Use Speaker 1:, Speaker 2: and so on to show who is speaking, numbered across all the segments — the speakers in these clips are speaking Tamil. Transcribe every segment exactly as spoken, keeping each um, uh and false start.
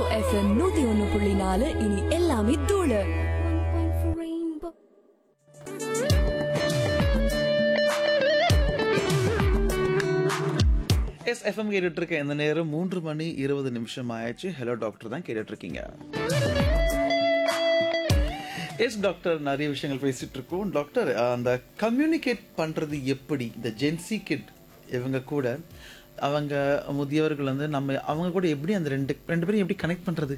Speaker 1: எஃப்எம் நூத்தி ஒன்னு புள்ளி நாலு இனி எல்லாமே தூளு.
Speaker 2: எஸ் எஃப்எம் கேட்டுட்டு இருக்க இந்த நேரம் மூன்று மணி இருபது நிமிஷம் ஆயிடுச்சு. ஹலோ டாக்டர் தான் கேட்டுட்டு இருக்கீங்க. எஸ் டாக்டர், நிறைய விஷயங்கள் பேசிட்டு இருக்கோம். டாக்டர், அந்த கம்யூனிகேட் பண்றது எப்படி இந்த ஜென்சி கிட் இவங்க கூட, அவங்க முதியவர்கள் வந்து நம்ம அவங்க கூட எப்படி அந்த ரெண்டு ரெண்டு பேரும் எப்படி கனெக்ட் பண்றது?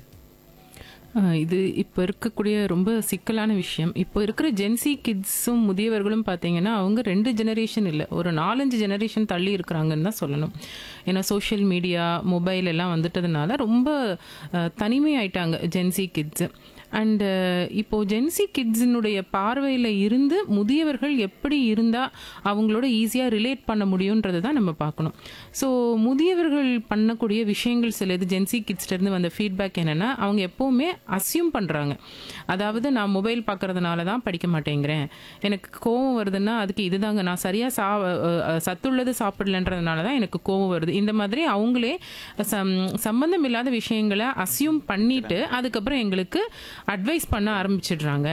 Speaker 3: இது இப்போ இருக்கக்கூடிய ரொம்ப சிக்கலான விஷயம். இப்போ இருக்கிற ஜென்சி கிட்ஸும் முதியவர்களும் பார்த்தீங்கன்னா அவங்க ரெண்டு ஜெனரேஷன் இல்லை, ஒரு நாலஞ்சு ஜெனரேஷன் தள்ளி இருக்கிறாங்கன்னு தான் சொல்லணும். ஏன்னா சோஷியல் மீடியா, மொபைல் எல்லாம் வந்துட்டதுனால ரொம்ப தனிமையாயிட்டாங்க ஜென்சி கிட்ஸு. அண்டு இப்போது ஜென்சி கிட்ஸினுடைய பார்வையில் இருந்து முதியவர்கள் எப்படி இருந்தால் அவங்களோட ஈஸியாக ரிலேட் பண்ண முடியுன்றது தான் நம்ம பார்க்கணும். ஸோ முதியவர்கள் பண்ணக்கூடிய விஷயங்கள் சில இது ஜென்சி கிட்ஸ்லேருந்து வந்த ஃபீட்பேக் என்னென்னா, அவங்க எப்போவுமே அஸ்யூம் பண்ணுறாங்க. அதாவது நான் மொபைல் பார்க்குறதுனால தான் படிக்க மாட்டேங்கிறேன், எனக்கு கோவம் வருதுன்னா அதுக்கு இதுதாங்க, நான் சரியாக சா சத்துள்ளது சாப்பிடலன்றதுனால தான் எனக்கு கோவம் வருது. இந்த மாதிரி அவங்களே சம் சம்பந்தம் இல்லாத விஷயங்களை அஸ்யூம் பண்ணிவிட்டு அதுக்கப்புறம் எங்களுக்கு அட்வைஸ் பண்ண ஆரம்பிச்சிடுறாங்க.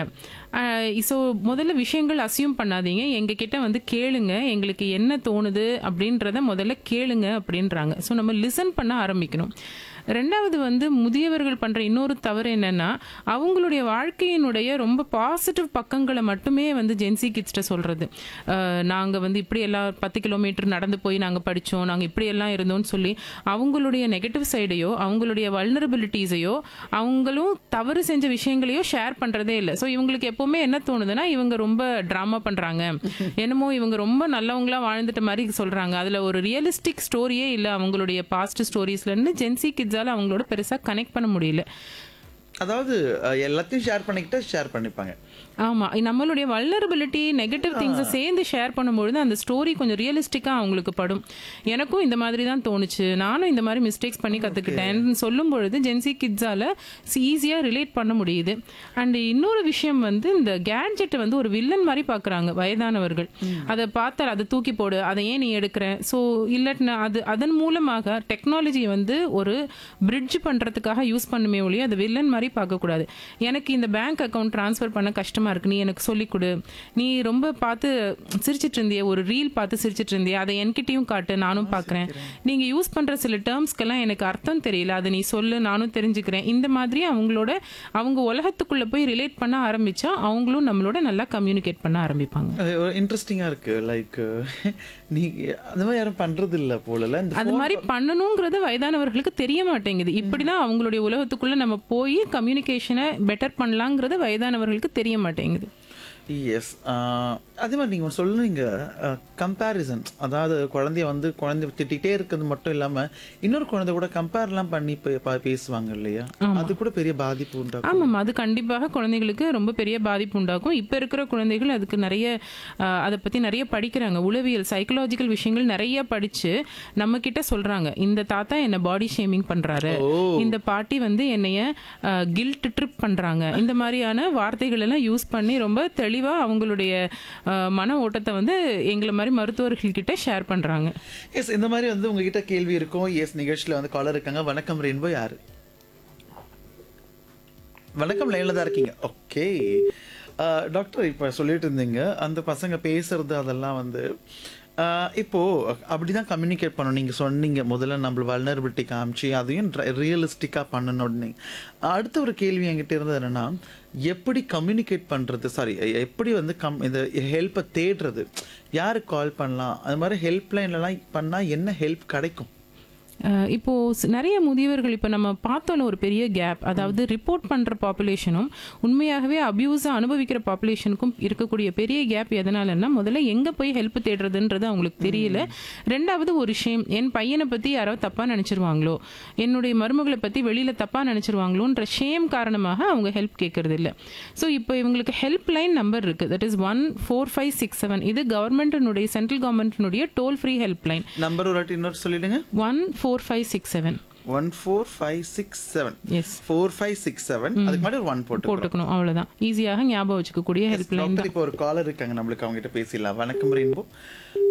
Speaker 3: ஸோ முதல்ல விஷயங்கள் அஸ்யூம் பண்ணாதீங்க, எங்ககிட்ட வந்து கேளுங்க, எங்களுக்கு என்ன தோணுது அப்படின்றத முதல்ல கேளுங்க அப்படின்றாங்க. ஸோ நம்ம லிசன் பண்ண ஆரம்பிக்கணும். ரெண்டாவது வந்து முதியவர்கள் பண்ணுற இன்னொரு தவறு என்னென்னா, அவங்களுடைய வாழ்க்கையினுடைய ரொம்ப பாசிட்டிவ் பக்கங்களை மட்டுமே வந்து ஜென்சி கிட்ஸ்ட்ட சொல்கிறது. நாங்கள் வந்து இப்படியெல்லாம் பத்து கிலோமீட்டர் நடந்து போய் நாங்கள் படித்தோம், நாங்கள் இப்படியெல்லாம் இருந்தோம்னு சொல்லி அவங்களுடைய நெகட்டிவ் சைடையோ அவங்களுடைய வல்னரபிலிட்டிஸையோ அவங்களும் தவறு செஞ்ச விஷயங்களையோ ஷேர் பண்ணுறதே இல்லை. ஸோ இவங்களுக்கு எப்போவுமே என்ன தோணுதுன்னா, இவங்க ரொம்ப ட்ராமா பண்ணுறாங்க, என்னமோ இவங்க ரொம்ப நல்லவங்களாக வாழ்ந்துட்ட மாதிரி சொல்கிறாங்க, அதில் ஒரு ரியலிஸ்டிக் ஸ்டோரியே இல்லை அவங்களுடைய பாஸ்ட் ஸ்டோரிஸ்லன்னு ஜென்சி கிட்ஸ் அவங்களோட பெருசா கனெக்ட் பண்ண முடியல.
Speaker 2: அதாவது எல்லாத்தையும் ஷேர் பண்ணிக்கிட்டா ஷேர் பண்ணிப்பாங்க.
Speaker 3: ஆமாம், நம்மளுடைய வல்னரபிலிட்டி நெகட்டிவ் திங்ஸை சேர்ந்து ஷேர் பண்ணும்பொழுது அந்த ஸ்டோரி கொஞ்சம் ரியலிஸ்டிக்காக அவங்களுக்கு படும். எனக்கும் இந்த மாதிரி தான் தோணுச்சு, நானும் இந்த மாதிரி மிஸ்டேக்ஸ் பண்ணி கற்றுக்கிட்டேன் சொல்லும் பொழுது ஜென்சி கிட்ஸால் ஈஸியாக ரிலேட் பண்ண முடியுது. அண்ட் இன்னொரு விஷயம் வந்து, இந்த கேட்ஜெட்டை வந்து ஒரு வில்லன் மாதிரி பார்க்குறாங்க வயதானவர்கள். அதை பார்த்தா அதை தூக்கி போடு, அதை ஏன் நீ எடுக்கிற, ஸோ இல்லாட்டினா அது அதன் மூலமாக டெக்னாலஜியை வந்து ஒரு பிரிட்ஜ் பண்ணுறதுக்காக யூஸ் பண்ணுமே ஒழிய அது வில்லன் மாதிரி பார்க்கக்கூடாது. எனக்கு இந்த பேங்க் அக்கௌண்ட் ட்ரான்ஸ்ஃபர் பண்ண கஷ்டமாக இருக்கு, நீ எனக்கு சொல்லிக் கொடு, நீ ரொம்ப பார்த்து சிரிச்சிட்டு இருந்தியே, ஒரு ரீல் பார்த்து சிரிச்சிட்டு இருந்தியே, அதை என்கிட்டயும் காட்டு, நானும் பார்க்குறேன், நீங்கள் யூஸ் பண்ணுற சில டேர்ம்ஸ்க்கெல்லாம் எனக்கு அர்த்தம் தெரியல, அதை நீ சொல்லு, நானும் தெரிஞ்சுக்கிறேன். இந்த மாதிரி அவங்களோட அவங்க உலகத்துக்குள்ளே போய் ரிலேட் பண்ண ஆரம்பித்தா அவங்களும் நம்மளோட நல்லா கம்யூனிகேட் பண்ண ஆரம்பிப்பாங்க.
Speaker 2: இன்ட்ரெஸ்டிங்காக இருக்கு. லைக் நீ அந்த மாதிரி யாரும் பண்ணுறது இல்லை போல,
Speaker 3: அது மாதிரி பண்ணணுங்கிறது வயதானவர்களுக்கு தெரிய மாட்டேங்குது. இப்படிதான் அவங்களுடைய உலகத்துக்குள்ளே நம்ம போய் கம்யூனிகேஷனை பெட்டர் பண்ணலாங்கிறது வயதானவர்களுக்கு தெரிய மாட்டேங்குது.
Speaker 2: எஸ், அதே மாதிரி நீங்கள் சொல்லுங்க கம்பேரிசன், அதாவது குழந்தைய வந்து குழந்தை திட்டிகிட்டே இருக்கிறது மட்டும் இல்லாமல் இன்னொரு குழந்தை கூட கம்பேர்லாம் பண்ணி பேசுவாங்க இல்லையா, அது கூட பெரிய பாதிப்பு உண்டாகும்.
Speaker 3: ஆமாம், அது கண்டிப்பாக குழந்தைகளுக்கு ரொம்ப பெரிய பாதிப்பு உண்டாகும். இப்போ இருக்கிற குழந்தைகள் அதுக்கு நிறைய அதை பற்றி நிறைய படிக்கிறாங்க, உளவியல் சைக்கலாஜிக்கல் விஷயங்கள் நிறைய படித்து நம்ம கிட்ட சொல்கிறாங்க. இந்த தாத்தா என்னை பாடி ஷேமிங் பண்ணுறாரு, இந்த பாட்டி வந்து என்னைய கில்ட் ட்ரிப் பண்ணுறாங்க, இந்த மாதிரியான வார்த்தைகள் எல்லாம் யூஸ் பண்ணி ரொம்ப தெளிவாக அவங்களுடைய மன ஓட்டத்தை வந்து எங்களை மாதிரி மருத்துவர்கள் கிட்ட ஷேர் பண்றாங்க.
Speaker 2: எஸ், இந்த மாதிரி வந்து உங்ககிட்ட கேள்வி இருக்கும். எஸ், நிகழ்ச்சியில வந்து காலர் இருக்காங்க. வணக்கம் ரெயின்போ, யாரு? வணக்கம், லைன்ல தான் இருக்கீங்க. ஓகே டாக்டர், இப்போ சொல்லிட்டு இருந்தீங்க அந்த பசங்க பேசுறது அதெல்லாம் வந்து இப்போ அப்படிதான் கம்யூனிகேட் பண்ணணும். நீங்கள் சொன்னீங்க முதல்ல நம்ம வல்னரபிலிட்டி காமிச்சு அதையும் ரியலிஸ்டிக்காக பண்ணணும்னு. அடுத்த ஒரு கேள்வி என்கிட்ட இருந்தது என்னன்னா, எப்படி கம்யூனிகேட் பண்ணுறது, சாரி எப்படி வந்து கம் இந்த ஹெல்ப்பை தேடுறது, யாருக்கு கால் பண்ணலாம், அது மாதிரி ஹெல்ப்லைன்லாம் பண்ணால் என்ன ஹெல்ப் கிடைக்கும்?
Speaker 3: இப்போது நிறைய முதியவர்கள் இப்போ நம்ம பார்த்தோன்னு ஒரு பெரிய கேப், அதாவது ரிப்போர்ட் பண்ணுற பாப்புலேஷனும் உண்மையாகவே அப்யூஸை அனுபவிக்கிற பாப்புலேஷனுக்கும் இருக்கக்கூடிய பெரிய கேப் எதனாலன்னா, முதல்ல எங்கே போய் ஹெல்ப் தேடுறதுன்றது அவங்களுக்கு தெரியல. ரெண்டாவது ஒரு ஷேம், என் பையனை பற்றி யாராவது தப்பாக நினச்சிருவாங்களோ, என்னுடைய மருமகளை பற்றி வெளியில் தப்பாக நினச்சிருவாங்களோன்ற ஷேம் காரணமாக அவங்க ஹெல்ப் கேட்கறது இல்லை. ஸோ இப்போ இவங்களுக்கு ஹெல்ப் லைன் நம்பர் இருக்குது, that is one four five six seven. இது கவர்மெண்ட்டினுடைய central கவர்மெண்ட்டினுடைய toll free help line
Speaker 2: number. ஒரு இன்னொரு சொல்லிடுங்க.
Speaker 3: One four five six seven.
Speaker 2: One four five six seven. S, four five six seven. அதுக்கு மாதிரி ஒரு ஒன் போட்டு
Speaker 3: போட்டுக்கணும், அவ்வளவுதான். ஈஸியாக ஞாபகம் வச்சுக்கக்கூடிய ஹெல்ப் லைன்.
Speaker 2: இப்போ ஒரு காலர் இருக்காங்க நம்மளுக்கு, அவங்க கிட்ட பேசிடலாம். வணக்கம் ரெயின்போ.